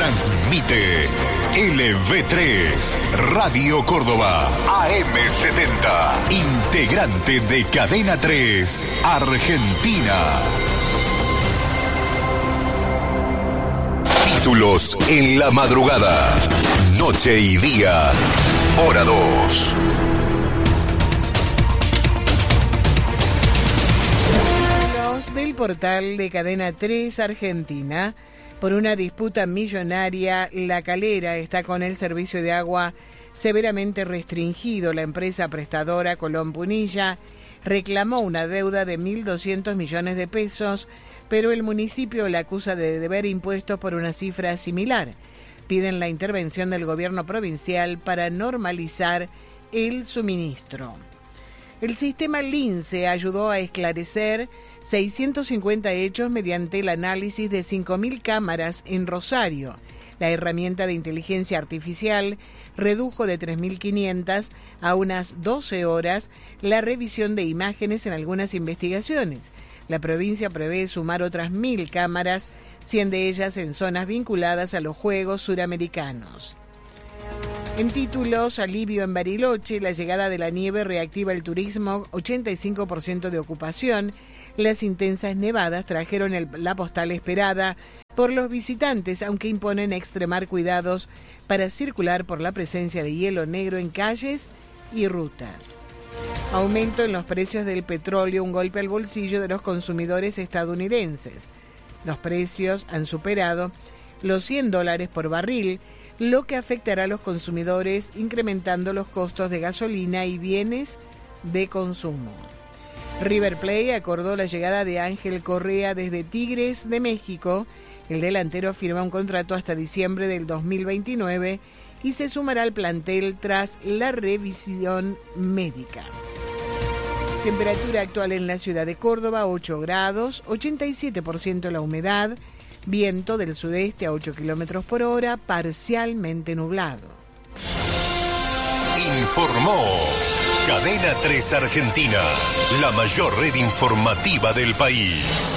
Transmite LV3, Radio Córdoba, AM70, integrante de Cadena 3, Argentina. Títulos en la madrugada, noche y día, hora 2. Del portal de Cadena 3 Argentina. Por una disputa millonaria, La Calera está con el servicio de agua severamente restringido. La empresa prestadora Colón Punilla reclamó una deuda de 1.200 millones de pesos, pero el municipio la acusa de deber impuestos por una cifra similar. Piden la intervención del gobierno provincial para normalizar el suministro. El sistema LINCE ayudó a esclarecer 650 hechos mediante el análisis de 5.000 cámaras en Rosario. La herramienta de inteligencia artificial redujo de 3.500 a unas 12 horas la revisión de imágenes en algunas investigaciones. La provincia prevé sumar otras 1.000 cámaras, 100 de ellas en zonas vinculadas a los Juegos Suramericanos. En títulos, alivio en Bariloche, la llegada de la nieve reactiva el turismo, 85% de ocupación. Las intensas nevadas trajeron la postal esperada por los visitantes, aunque imponen extremar cuidados para circular por la presencia de hielo negro en calles y rutas. Aumento en los precios del petróleo, un golpe al bolsillo de los consumidores estadounidenses. Los precios han superado los $100 por barril, lo que afectará a los consumidores, incrementando los costos de gasolina y bienes de consumo. River Plate acordó la llegada de Ángel Correa desde Tigres de México. El delantero firma un contrato hasta diciembre del 2029 y se sumará al plantel tras la revisión médica. Temperatura actual en la ciudad de Córdoba, 8 grados, 87% la humedad, viento del sudeste a 8 kilómetros por hora, parcialmente nublado. Informó Cadena 3 Argentina, la mayor red informativa del país.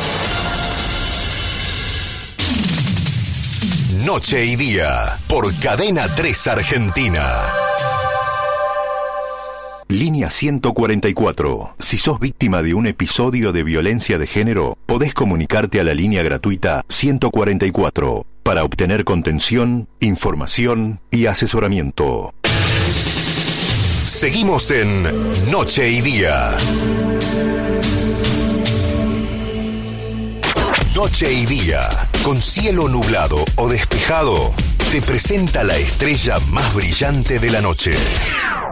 Noche y día, por Cadena 3 Argentina. Línea 144. Si sos víctima de un episodio de violencia de género, podés comunicarte a la línea gratuita 144 para obtener contención, información y asesoramiento. Seguimos en Noche y Día. Noche y Día, con cielo nublado o despejado, te presenta la estrella más brillante de la noche.